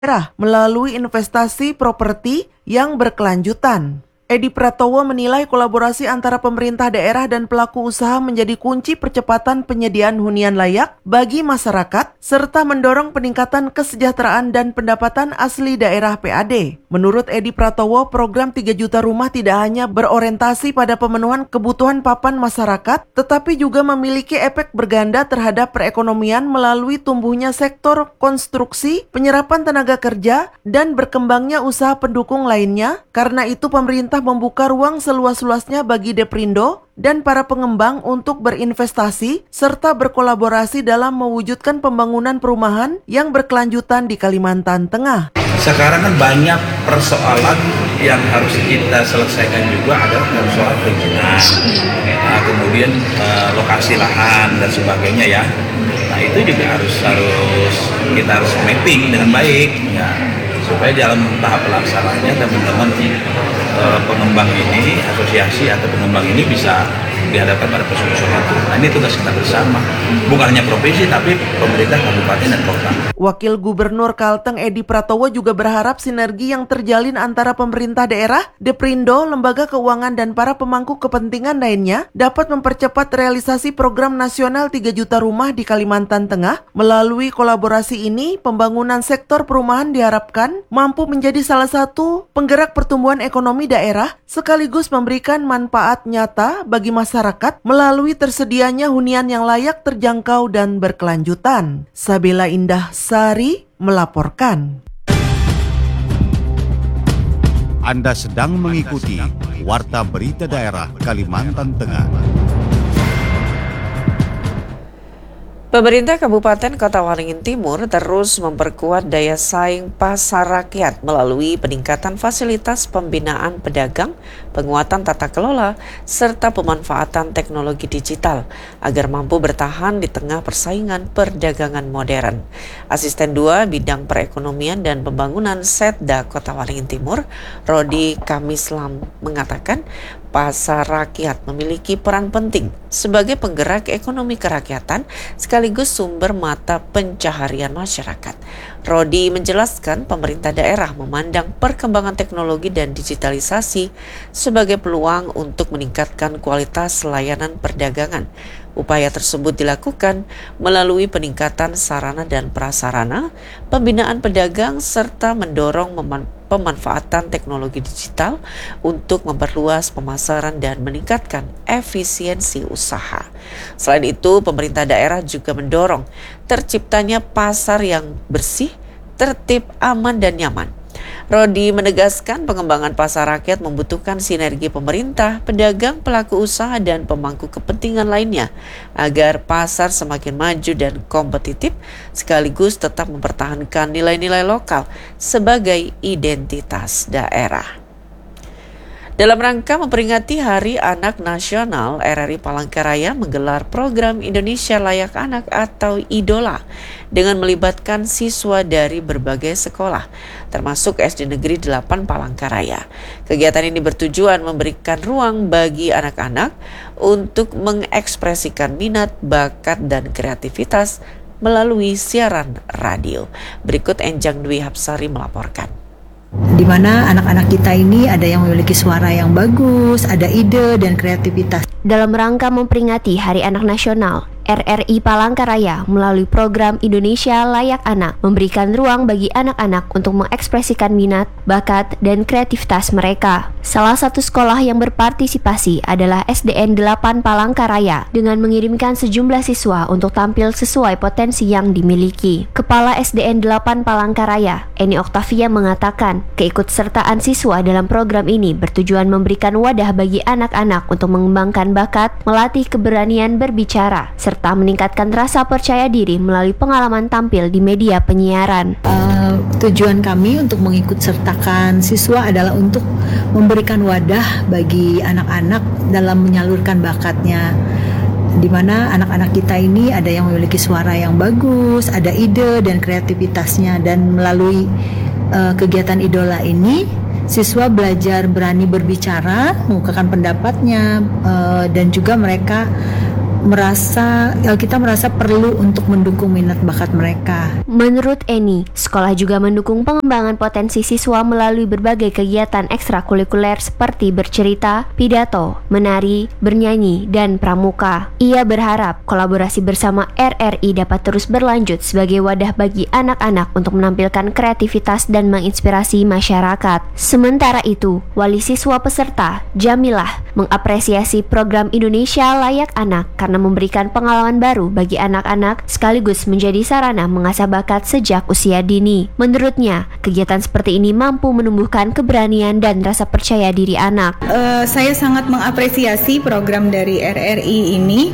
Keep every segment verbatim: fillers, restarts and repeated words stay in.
daerah melalui investasi properti yang berkelanjutan. Edi Pratowo menilai kolaborasi antara pemerintah daerah dan pelaku usaha menjadi kunci percepatan penyediaan hunian layak bagi masyarakat, serta mendorong peningkatan kesejahteraan dan pendapatan asli daerah P A D. Menurut Edi Pratowo, program tiga juta rumah tidak hanya berorientasi pada pemenuhan kebutuhan papan masyarakat, tetapi juga memiliki efek berganda terhadap perekonomian melalui tumbuhnya sektor konstruksi, penyerapan tenaga kerja, dan berkembangnya usaha pendukung lainnya. Karena itu pemerintah membuka ruang seluas-luasnya bagi Deprindo dan para pengembang untuk berinvestasi serta berkolaborasi dalam mewujudkan pembangunan perumahan yang berkelanjutan di Kalimantan Tengah. Sekarang kan banyak persoalan yang harus kita selesaikan juga, ada persoalan perizinan, nah, kemudian eh, lokasi lahan dan sebagainya ya. Nah itu juga harus harus kita harus mapping dengan baik ya, supaya dalam tahap pelaksanaannya teman-teman eh, pengembang ini, asosiasi atau pengembang ini bisa dihadapkan pada persoalan itu. Nah ini tugas kita bersama, bukan hanya provinsi tapi pemerintah kabupaten dan kota. Wakil Gubernur Kalteng Edi Pratowo juga berharap sinergi yang terjalin antara pemerintah daerah, Deprindo, lembaga keuangan dan para pemangku kepentingan lainnya dapat mempercepat realisasi program nasional tiga juta rumah di Kalimantan Tengah. Melalui kolaborasi ini, pembangunan sektor perumahan diharapkan mampu menjadi salah satu penggerak pertumbuhan ekonomi daerah sekaligus memberikan manfaat nyata bagi masyarakat melalui tersedianya hunian yang layak, terjangkau dan berkelanjutan. Sabila Indah Sari melaporkan. Anda sedang mengikuti Warta Berita Daerah Kalimantan Tengah. Pemerintah Kabupaten Kota Waringin Timur terus memperkuat daya saing pasar rakyat melalui peningkatan fasilitas pembinaan pedagang, penguatan tata kelola, serta pemanfaatan teknologi digital agar mampu bertahan di tengah persaingan perdagangan modern. Asisten dua Bidang Perekonomian dan Pembangunan Setda Kota Waringin Timur, Rodi Kamislam, mengatakan pasar rakyat memiliki peran penting sebagai penggerak ekonomi kerakyatan sekaligus sumber mata pencaharian masyarakat. Rodi menjelaskan pemerintah daerah memandang perkembangan teknologi dan digitalisasi sebagai peluang untuk meningkatkan kualitas layanan perdagangan. Upaya tersebut dilakukan melalui peningkatan sarana dan prasarana, pembinaan pedagang, serta mendorong meman- pemanfaatan teknologi digital untuk memperluas pemasaran dan meningkatkan efisiensi usaha. Selain itu, pemerintah daerah juga mendorong terciptanya pasar yang bersih, tertib, aman, dan nyaman. Rodi menegaskan pengembangan pasar rakyat membutuhkan sinergi pemerintah, pedagang, pelaku usaha, dan pemangku kepentingan lainnya agar pasar semakin maju dan kompetitif sekaligus tetap mempertahankan nilai-nilai lokal sebagai identitas daerah. Dalam rangka memperingati Hari Anak Nasional, R R I Palangkaraya menggelar program Indonesia Layak Anak atau IDOLA dengan melibatkan siswa dari berbagai sekolah, termasuk S D Negeri delapan Palangkaraya. Kegiatan ini bertujuan memberikan ruang bagi anak-anak untuk mengekspresikan minat, bakat, dan kreativitas melalui siaran radio. Berikut Enjang Dwi Hapsari melaporkan. Di mana anak-anak kita ini ada yang memiliki suara yang bagus, ada ide dan kreativitas. Dalam rangka memperingati Hari Anak Nasional, R R I Palangkaraya melalui program Indonesia Layak Anak memberikan ruang bagi anak-anak untuk mengekspresikan minat, bakat, dan kreativitas mereka. Salah satu sekolah yang berpartisipasi adalah S D N delapan Palangkaraya dengan mengirimkan sejumlah siswa untuk tampil sesuai potensi yang dimiliki. Kepala S D N delapan Palangkaraya, Eni Oktavia, mengatakan keikutsertaan siswa dalam program ini bertujuan memberikan wadah bagi anak-anak untuk mengembangkan bakat, melatih keberanian berbicara, serta meningkatkan rasa percaya diri melalui pengalaman tampil di media penyiaran. Uh, tujuan kami untuk mengikutsertakan siswa adalah untuk memberikan wadah bagi anak-anak dalam menyalurkan bakatnya, di mana anak-anak kita ini ada yang memiliki suara yang bagus, ada ide dan kreativitasnya, dan melalui uh, kegiatan idola ini siswa belajar berani berbicara, mengungkapkan pendapatnya, uh, dan juga mereka merasa ya kita merasa perlu untuk mendukung minat bakat mereka. Menurut Eni, sekolah juga mendukung pengembangan potensi siswa melalui berbagai kegiatan ekstrakurikuler seperti bercerita, pidato, menari, bernyanyi, dan pramuka. Ia berharap kolaborasi bersama R R I dapat terus berlanjut sebagai wadah bagi anak-anak untuk menampilkan kreativitas dan menginspirasi masyarakat. Sementara itu, wali siswa peserta, Jamilah, mengapresiasi program Indonesia Layak Anak karena memberikan pengalaman baru bagi anak-anak sekaligus menjadi sarana mengasah bakat sejak usia dini. Menurutnya, kegiatan seperti ini mampu menumbuhkan keberanian dan rasa percaya diri anak. Uh, saya sangat mengapresiasi program dari R R I ini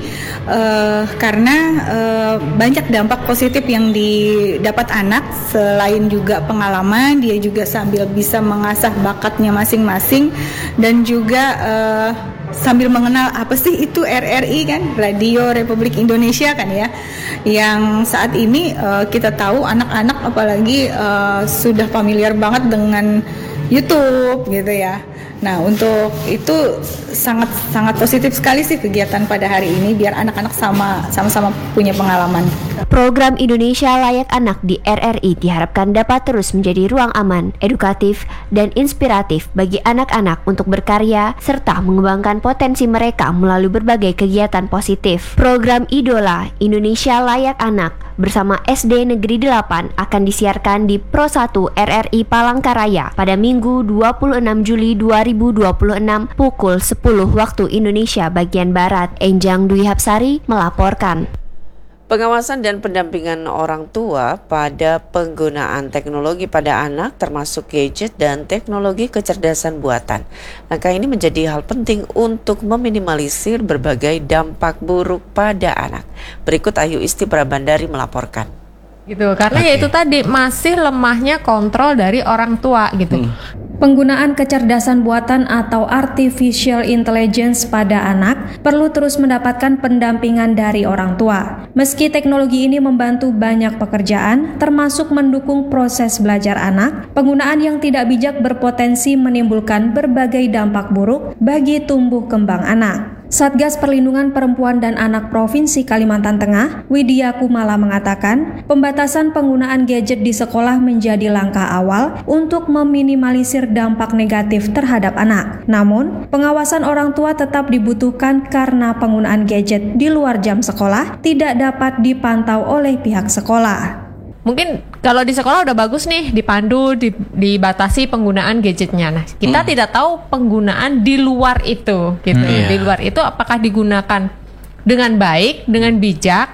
uh, karena uh, banyak dampak positif yang didapat anak. Selain juga pengalaman, dia juga sambil bisa mengasah bakatnya masing-masing dan juga uh, sambil mengenal apa sih itu R R I kan, Radio Republik Indonesia kan ya, yang saat ini uh, kita tahu anak-anak apalagi uh, sudah familiar banget dengan YouTube gitu ya. Nah, untuk itu sangat sangat positif sekali sih kegiatan pada hari ini biar anak-anak sama sama-sama punya pengalaman. Program Indonesia Layak Anak di R R I diharapkan dapat terus menjadi ruang aman, edukatif, dan inspiratif bagi anak-anak untuk berkarya serta mengembangkan potensi mereka melalui berbagai kegiatan positif. Program Idola Indonesia Layak Anak bersama S D Negeri delapan akan disiarkan di Pro satu R R I Palangkaraya pada Minggu dua puluh enam Juli dua ribu dua puluh enam pukul sepuluh waktu Indonesia bagian Barat. Enjang Dwi Hapsari melaporkan. Pengawasan dan pendampingan orang tua pada penggunaan teknologi pada anak termasuk gadget dan teknologi kecerdasan buatan. Langkah ini menjadi hal penting untuk meminimalisir berbagai dampak buruk pada anak. Berikut Ayu Isti Prabandari melaporkan. Gitu, karena okay. yaitu tadi masih lemahnya kontrol dari orang tua gitu. Hmm. Penggunaan kecerdasan buatan atau artificial intelligence pada anak perlu terus mendapatkan pendampingan dari orang tua. Meski teknologi ini membantu banyak pekerjaan, termasuk mendukung proses belajar anak, penggunaan yang tidak bijak berpotensi menimbulkan berbagai dampak buruk bagi tumbuh kembang anak. Satgas Perlindungan Perempuan dan Anak Provinsi Kalimantan Tengah, Widya Kumala mengatakan, pembatasan penggunaan gadget di sekolah menjadi langkah awal untuk meminimalisir dampak negatif terhadap anak. Namun, pengawasan orang tua tetap dibutuhkan karena penggunaan gadget di luar jam sekolah tidak dapat dipantau oleh pihak sekolah. Mungkin kalau di sekolah udah bagus nih, dipandu, di, dibatasi penggunaan gadgetnya. Nah, kita hmm. tidak tahu penggunaan di luar itu, gitu. Hmm, iya. Di luar itu apakah digunakan dengan baik, dengan bijak,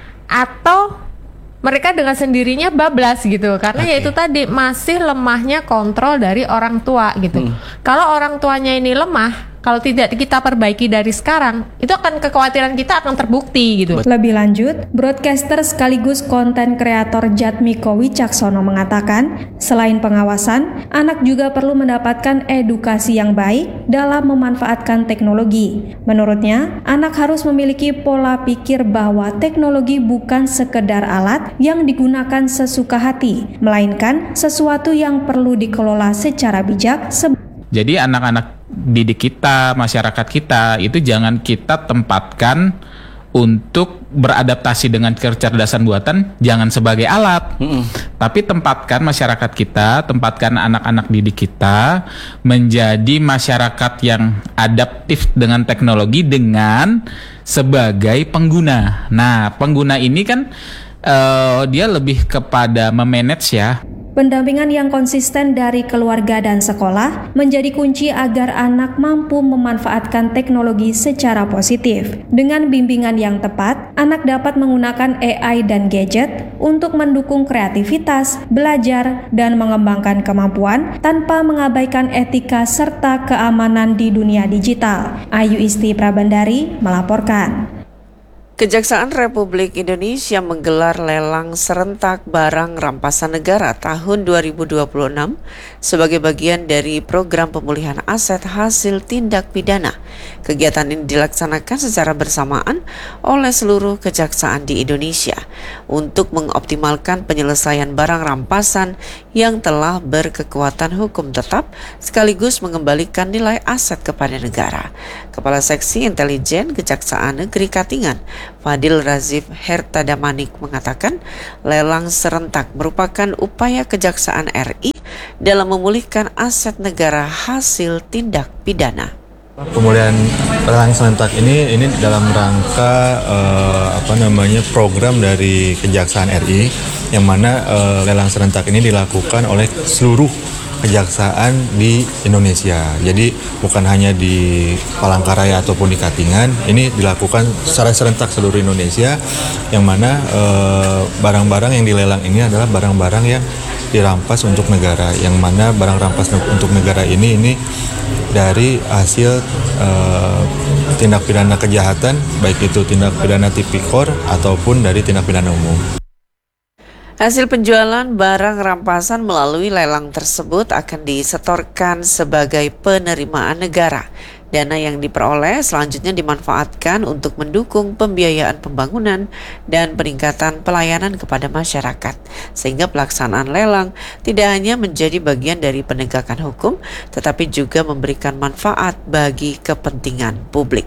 atau mereka dengan sendirinya bablas gitu. Karena okay. yaitu tadi masih lemahnya kontrol dari orang tua gitu. Hmm. Kalau orang tuanya ini lemah, kalau tidak kita perbaiki dari sekarang, itu akan kekhawatiran kita akan terbukti gitu. Lebih lanjut, broadcaster sekaligus konten kreator Jatmiko Wicaksono mengatakan, selain pengawasan, anak juga perlu mendapatkan edukasi yang baik dalam memanfaatkan teknologi. Menurutnya, anak harus memiliki pola pikir bahwa teknologi bukan sekedar alat yang digunakan sesuka hati, melainkan sesuatu yang perlu dikelola secara bijak. Jadi anak-anak didik kita, masyarakat kita, itu jangan kita tempatkan untuk beradaptasi dengan kecerdasan buatan, jangan sebagai alat, mm-hmm. tapi tempatkan masyarakat kita, tempatkan anak-anak didik kita menjadi masyarakat yang adaptif dengan teknologi dengan sebagai pengguna. Nah, pengguna ini kan uh, dia lebih kepada memanage ya. Pendampingan yang konsisten dari keluarga dan sekolah menjadi kunci agar anak mampu memanfaatkan teknologi secara positif. Dengan bimbingan yang tepat, anak dapat menggunakan A I dan gadget untuk mendukung kreativitas, belajar, dan mengembangkan kemampuan tanpa mengabaikan etika serta keamanan di dunia digital. Ayu Isti Prabandari melaporkan. Kejaksaan Republik Indonesia menggelar lelang serentak barang rampasan negara tahun dua ribu dua puluh enam sebagai bagian dari program pemulihan aset hasil tindak pidana. Kegiatan ini dilaksanakan secara bersamaan oleh seluruh kejaksaan di Indonesia. untuk mengoptimalkan penyelesaian barang rampasan yang telah berkekuatan hukum tetap sekaligus mengembalikan nilai aset kepada negara. Kepala Seksi Intelijen Kejaksaan Negeri Katingan, Fadil Razif Hertadamanik mengatakan, lelang serentak merupakan upaya Kejaksaan R I dalam memulihkan aset negara hasil tindak pidana. Pemulihan lelang serentak ini ini dalam rangka uh, apa namanya program dari Kejaksaan R I yang mana uh, lelang serentak ini dilakukan oleh seluruh kejaksaan di Indonesia. Jadi bukan hanya di Palangkaraya ataupun di Katingan, ini dilakukan secara serentak seluruh Indonesia yang mana uh, barang-barang yang dilelang ini adalah barang-barang yang dirampas untuk negara, yang mana barang rampas untuk negara ini ini dari hasil uh, tindak pidana kejahatan, baik itu tindak pidana tipikor ataupun dari tindak pidana umum. Hasil penjualan barang rampasan melalui lelang tersebut akan disetorkan sebagai penerimaan negara. Dana yang diperoleh selanjutnya dimanfaatkan untuk mendukung pembiayaan pembangunan dan peningkatan pelayanan kepada masyarakat. Sehingga pelaksanaan lelang tidak hanya menjadi bagian dari penegakan hukum, tetapi juga memberikan manfaat bagi kepentingan publik.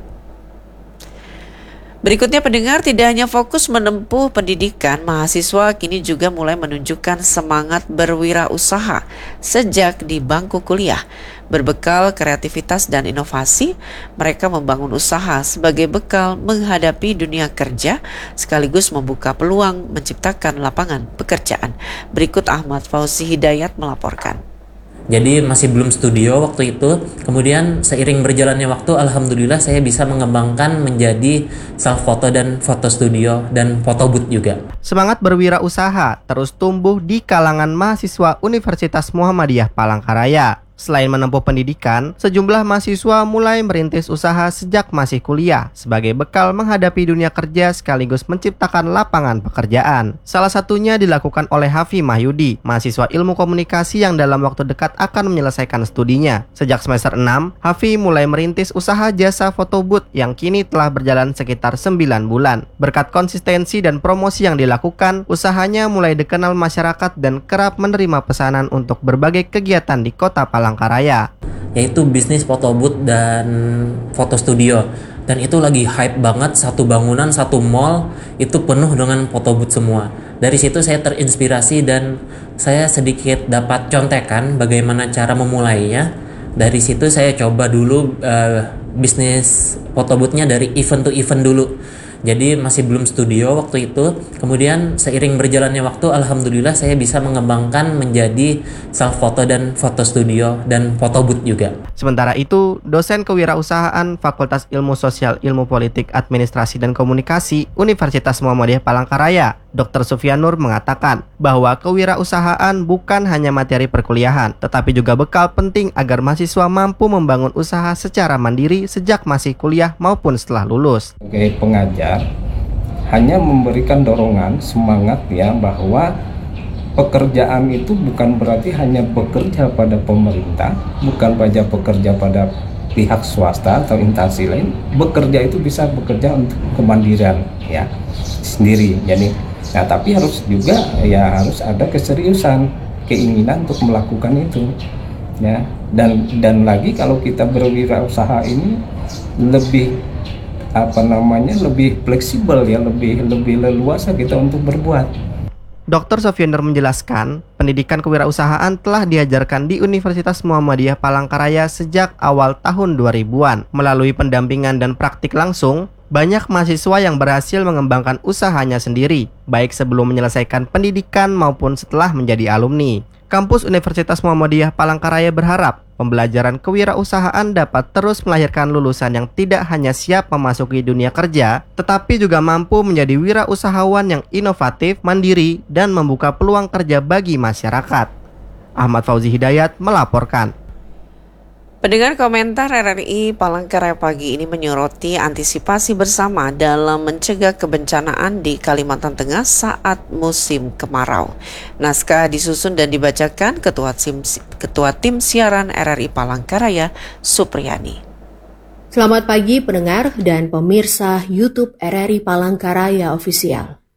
Berikutnya pendengar, tidak hanya fokus menempuh pendidikan, mahasiswa kini juga mulai menunjukkan semangat berwirausaha sejak di bangku kuliah. Berbekal kreativitas dan inovasi, mereka membangun usaha sebagai bekal menghadapi dunia kerja sekaligus membuka peluang menciptakan lapangan pekerjaan. Berikut Ahmad Fauzi Hidayat melaporkan. Jadi masih belum studio waktu itu, kemudian seiring berjalannya waktu alhamdulillah saya bisa mengembangkan menjadi self foto dan foto studio dan foto booth juga. Semangat berwirausaha terus tumbuh di kalangan mahasiswa Universitas Muhammadiyah Palangkaraya. Selain menempuh pendidikan, sejumlah mahasiswa mulai merintis usaha sejak masih kuliah sebagai bekal menghadapi dunia kerja sekaligus menciptakan lapangan pekerjaan. Salah satunya dilakukan oleh Hafi Mahyudi, mahasiswa ilmu komunikasi yang dalam waktu dekat akan menyelesaikan studinya. Sejak semester enam, Hafi mulai merintis usaha jasa foto booth yang kini telah berjalan sekitar sembilan bulan. Berkat konsistensi dan promosi yang dilakukan, usahanya mulai dikenal masyarakat dan kerap menerima pesanan untuk berbagai kegiatan di kota Palangkaraya. Palangkaraya, yaitu bisnis foto booth dan foto studio. Dan itu lagi hype banget, satu bangunan, satu mall itu penuh dengan foto booth semua. Dari situ saya terinspirasi dan saya sedikit dapat contekan bagaimana cara memulainya. Dari situ saya coba dulu uh, bisnis foto booth-nya dari event to event dulu. Jadi masih belum studio waktu itu. Kemudian seiring berjalannya waktu, alhamdulillah saya bisa mengembangkan menjadi self foto dan foto studio dan foto booth juga. Sementara itu, dosen kewirausahaan Fakultas Ilmu Sosial, Ilmu Politik, Administrasi dan Komunikasi Universitas Muhammadiyah Palangkaraya, Doktor Sufianur mengatakan bahwa kewirausahaan bukan hanya materi perkuliahan, tetapi juga bekal penting agar mahasiswa mampu membangun usaha secara mandiri sejak masih kuliah maupun setelah lulus. Sebagai pengajar, hanya memberikan dorongan, semangat ya bahwa pekerjaan itu bukan berarti hanya bekerja pada pemerintah, bukan saja bekerja pada pihak swasta atau instansi lain. Bekerja itu bisa bekerja untuk kemandirian ya sendiri. Jadi, nah tapi harus juga ya harus ada keseriusan, keinginan untuk melakukan itu ya. Dan dan lagi kalau kita berwirausaha ini lebih apa namanya lebih fleksibel ya, lebih lebih leluasa kita untuk berbuat. Doktor Sofiander menjelaskan, pendidikan kewirausahaan telah diajarkan di Universitas Muhammadiyah Palangkaraya sejak awal tahun dua ribuan. Melalui pendampingan dan praktik langsung, banyak mahasiswa yang berhasil mengembangkan usahanya sendiri, baik sebelum menyelesaikan pendidikan maupun setelah menjadi alumni. Kampus Universitas Muhammadiyah Palangkaraya berharap pembelajaran kewirausahaan dapat terus melahirkan lulusan yang tidak hanya siap memasuki dunia kerja, tetapi juga mampu menjadi wirausahawan yang inovatif, mandiri, dan membuka peluang kerja bagi masyarakat. Ahmad Fauzi Hidayat melaporkan. Pendengar, komentar R R I Palangkaraya pagi ini menyoroti antisipasi bersama dalam mencegah kebencanaan di Kalimantan Tengah saat musim kemarau. Naskah disusun dan dibacakan Ketua Tim, Ketua Tim Siaran R R I Palangkaraya, Supriyani. Selamat pagi pendengar dan pemirsa YouTube R R I Palangkaraya Official.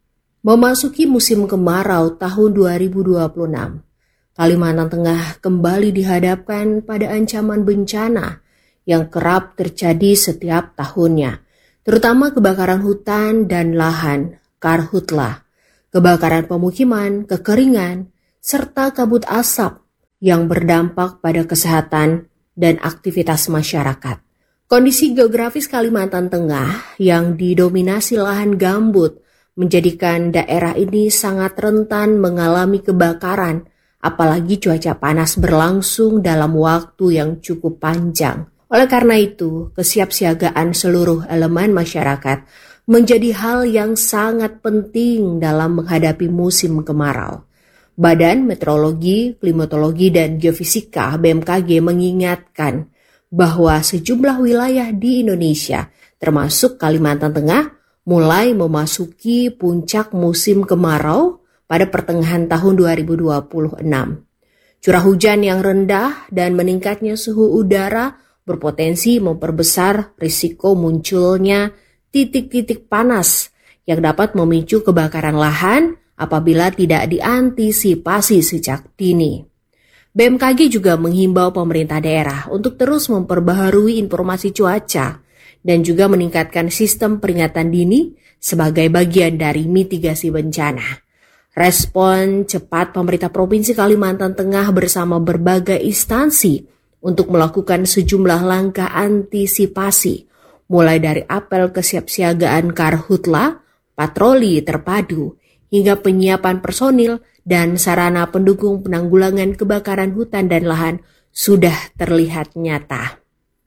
Memasuki musim kemarau tahun dua ribu dua puluh enam, Kalimantan Tengah kembali dihadapkan pada ancaman bencana yang kerap terjadi setiap tahunnya, terutama kebakaran hutan dan lahan, karhutla, kebakaran pemukiman, kekeringan, serta kabut asap yang berdampak pada kesehatan dan aktivitas masyarakat. Kondisi geografis Kalimantan Tengah yang didominasi lahan gambut menjadikan daerah ini sangat rentan mengalami kebakaran, apalagi cuaca panas berlangsung dalam waktu yang cukup panjang. Oleh karena itu, kesiapsiagaan seluruh elemen masyarakat menjadi hal yang sangat penting dalam menghadapi musim kemarau. Badan Meteorologi, Klimatologi, dan Geofisika B M K G mengingatkan bahwa sejumlah wilayah di Indonesia, termasuk Kalimantan Tengah, mulai memasuki puncak musim kemarau pada pertengahan tahun dua ribu dua puluh enam. Curah hujan yang rendah dan meningkatnya suhu udara berpotensi memperbesar risiko munculnya titik-titik panas yang dapat memicu kebakaran lahan apabila tidak diantisipasi sejak dini. B M K G juga menghimbau pemerintah daerah untuk terus memperbaharui informasi cuaca dan juga meningkatkan sistem peringatan dini sebagai bagian dari mitigasi bencana. Respon cepat pemerintah Provinsi Kalimantan Tengah bersama berbagai instansi untuk melakukan sejumlah langkah antisipasi, mulai dari apel kesiapsiagaan karhutla, patroli terpadu, hingga penyiapan personil dan sarana pendukung penanggulangan kebakaran hutan dan lahan sudah terlihat nyata.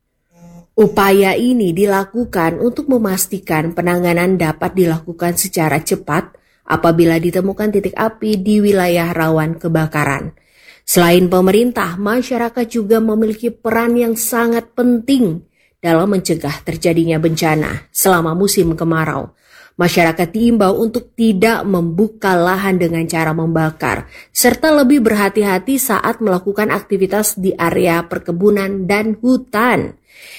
Upaya ini dilakukan untuk memastikan penanganan dapat dilakukan secara cepat apabila ditemukan titik api di wilayah rawan kebakaran. Selain pemerintah, masyarakat juga memiliki peran yang sangat penting dalam mencegah terjadinya bencana selama musim kemarau. Masyarakat diimbau untuk tidak membuka lahan dengan cara membakar, serta lebih berhati-hati saat melakukan aktivitas di area perkebunan dan hutan.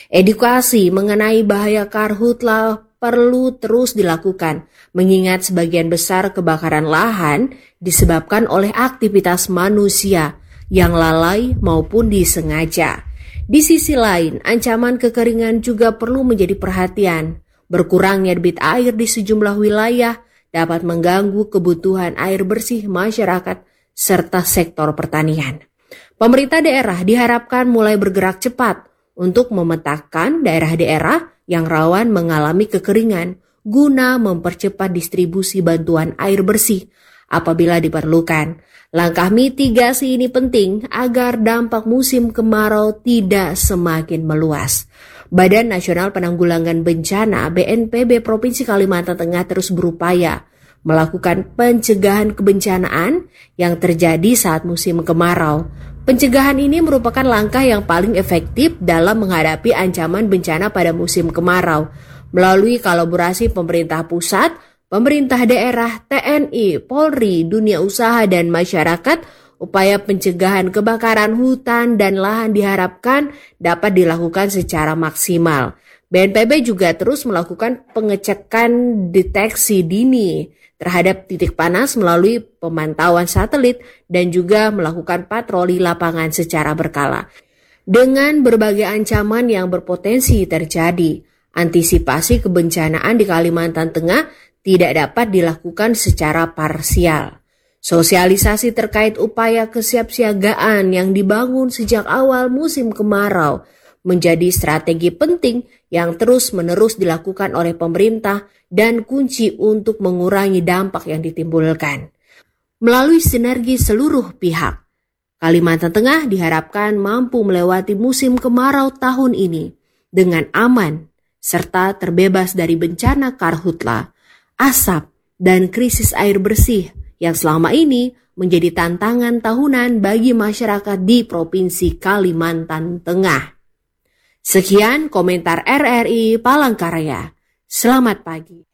Edukasi mengenai bahaya karhutla perlu terus dilakukan, mengingat sebagian besar kebakaran lahan disebabkan oleh aktivitas manusia yang lalai maupun disengaja. Di sisi lain, ancaman kekeringan juga perlu menjadi perhatian. Berkurangnya debit air di sejumlah wilayah dapat mengganggu kebutuhan air bersih masyarakat serta sektor pertanian. Pemerintah daerah diharapkan mulai bergerak cepat untuk memetakan daerah-daerah yang rawan mengalami kekeringan guna mempercepat distribusi bantuan air bersih apabila diperlukan. Langkah mitigasi ini penting agar dampak musim kemarau tidak semakin meluas. Badan Nasional Penanggulangan Bencana B N P B Provinsi Kalimantan Tengah terus berupaya melakukan pencegahan kebencanaan yang terjadi saat musim kemarau. Pencegahan ini merupakan langkah yang paling efektif dalam menghadapi ancaman bencana pada musim kemarau. Melalui kolaborasi pemerintah pusat, pemerintah daerah, T N I, Polri, dunia usaha, dan masyarakat, upaya pencegahan kebakaran hutan dan lahan diharapkan dapat dilakukan secara maksimal. B N P B juga terus melakukan pengecekan deteksi dini terhadap titik panas melalui pemantauan satelit dan juga melakukan patroli lapangan secara berkala. Dengan berbagai ancaman yang berpotensi terjadi, antisipasi kebencanaan di Kalimantan Tengah tidak dapat dilakukan secara parsial. Sosialisasi terkait upaya kesiapsiagaan yang dibangun sejak awal musim kemarau menjadi strategi penting yang terus-menerus dilakukan oleh pemerintah dan kunci untuk mengurangi dampak yang ditimbulkan. Melalui sinergi seluruh pihak, Kalimantan Tengah diharapkan mampu melewati musim kemarau tahun ini dengan aman serta terbebas dari bencana karhutla, asap, dan krisis air bersih yang selama ini menjadi tantangan tahunan bagi masyarakat di Provinsi Kalimantan Tengah. Sekian komentar R R I Palangkaraya. Selamat pagi.